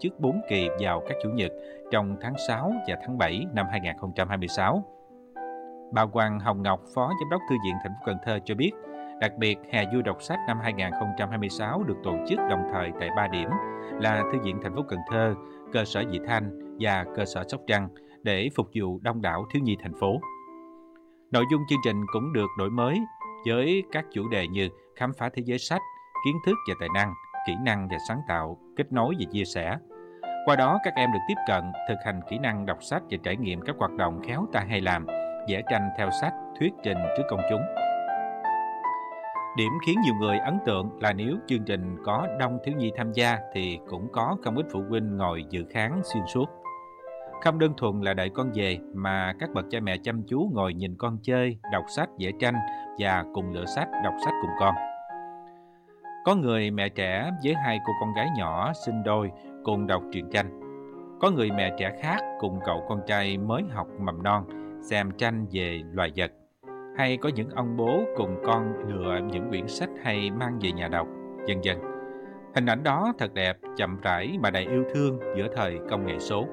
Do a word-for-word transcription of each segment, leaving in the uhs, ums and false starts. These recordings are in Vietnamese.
chức bốn kỳ vào các chủ nhật trong tháng sáu và tháng bảy năm hai nghìn không trăm hai mươi sáu. Bà Hoàng Hồng Ngọc, Phó Giám đốc Thư viện thành phố Cần Thơ cho biết, đặc biệt Hè Vui đọc sách năm hai nghìn không trăm hai mươi sáu được tổ chức đồng thời tại ba điểm là Thư viện thành phố Cần Thơ, cơ sở Vị Thanh và cơ sở Sóc Trăng để phục vụ đông đảo thiếu nhi thành phố. Nội dung chương trình cũng được đổi mới với các chủ đề như khám phá thế giới sách, kiến thức và tài năng, kỹ năng và sáng tạo, kết nối và chia sẻ. Qua đó, các em được tiếp cận, thực hành kỹ năng đọc sách và trải nghiệm các hoạt động khéo tay hay làm, vẽ tranh theo sách, thuyết trình trước công chúng. Điểm khiến nhiều người ấn tượng là nếu chương trình có đông thiếu nhi tham gia thì cũng có không ít phụ huynh ngồi dự khán xuyên suốt. Không đơn thuần là đợi con về mà các bậc cha mẹ chăm chú ngồi nhìn con chơi, đọc sách, vẽ tranh và cùng lựa sách, đọc sách cùng con. Có người mẹ trẻ với hai cô con gái nhỏ sinh đôi cùng đọc truyện tranh. Có người mẹ trẻ khác cùng cậu con trai mới học mầm non xem tranh về loài vật. Hay có những ông bố cùng con lựa những quyển sách hay mang về nhà đọc, vân vân. Hình ảnh đó thật đẹp, chậm rãi mà đầy yêu thương giữa thời công nghệ số.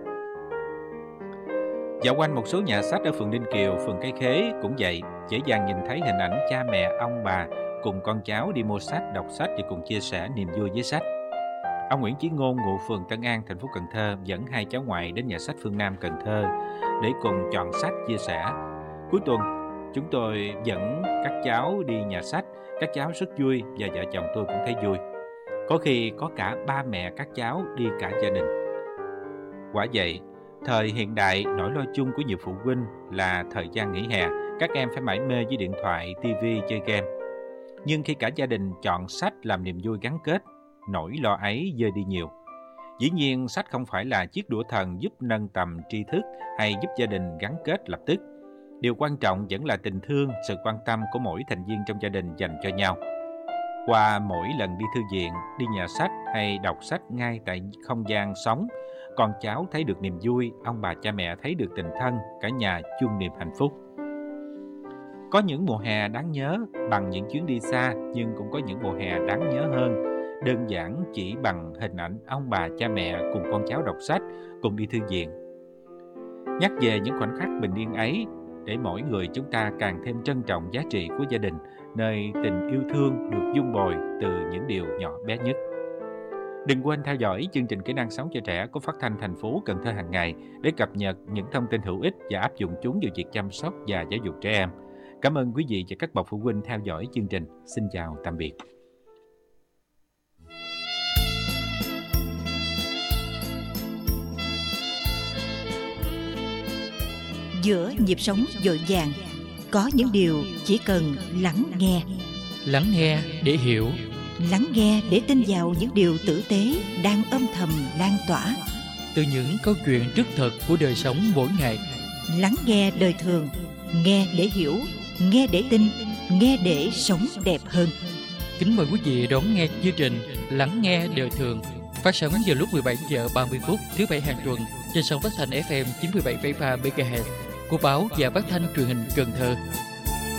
Dạo quanh một số nhà sách ở phường Ninh Kiều, phường Cái Khế cũng vậy, dễ dàng nhìn thấy hình ảnh cha mẹ, ông bà cùng con cháu đi mua sách, đọc sách và cùng chia sẻ niềm vui với sách. Ông Nguyễn Chí Ngôn, ngụ phường Tân An, thành phố Cần Thơ dẫn hai cháu ngoại đến nhà sách Phương Nam, Cần Thơ để cùng chọn sách chia sẻ. Cuối tuần, chúng tôi dẫn các cháu đi nhà sách, các cháu rất vui và vợ chồng tôi cũng thấy vui. Có khi có cả ba mẹ các cháu đi cả gia đình. Quả vậy, thời hiện đại, nỗi lo chung của nhiều phụ huynh là thời gian nghỉ hè, các em phải mải mê với điện thoại, tivi, chơi game. Nhưng khi cả gia đình chọn sách làm niềm vui gắn kết, nỗi lo ấy vơi đi nhiều. Dĩ nhiên, sách không phải là chiếc đũa thần giúp nâng tầm tri thức hay giúp gia đình gắn kết lập tức. Điều quan trọng vẫn là tình thương, sự quan tâm của mỗi thành viên trong gia đình dành cho nhau. Qua mỗi lần đi thư viện, đi nhà sách hay đọc sách ngay tại không gian sống, con cháu thấy được niềm vui, ông bà cha mẹ thấy được tình thân, cả nhà chung niềm hạnh phúc. Có những mùa hè đáng nhớ bằng những chuyến đi xa, nhưng cũng có những mùa hè đáng nhớ hơn, đơn giản chỉ bằng hình ảnh ông bà cha mẹ cùng con cháu đọc sách, cùng đi thư viện. Nhắc về những khoảnh khắc bình yên ấy, để mỗi người chúng ta càng thêm trân trọng giá trị của gia đình, nơi tình yêu thương được dung bồi từ những điều nhỏ bé nhất. Đừng quên theo dõi chương trình Kỹ năng sống cho trẻ của Phát thanh thành phố Cần Thơ hàng ngày để cập nhật những thông tin hữu ích và áp dụng chúng vào việc chăm sóc và giáo dục trẻ em. Cảm ơn quý vị và các bậc phụ huynh theo dõi chương trình. Xin chào tạm biệt. Giữa nhịp sống vội vàng, có những điều chỉ cần lắng nghe. Lắng nghe để hiểu. Lắng nghe để tin vào những điều tử tế đang âm thầm lan tỏa. Từ những câu chuyện rất thật của đời sống mỗi ngày. Lắng nghe đời thường, nghe để hiểu, nghe để tin, nghe để sống đẹp hơn. Kính mời quý vị đón nghe chương trình Lắng nghe đời thường, phát sóng vào lúc mười bảy giờ ba mươi phút thứ bảy hàng tuần trên sóng phát thanh ép em chín mươi bảy phẩy ba mê ga héc của báo và phát thanh truyền hình Cần Thơ.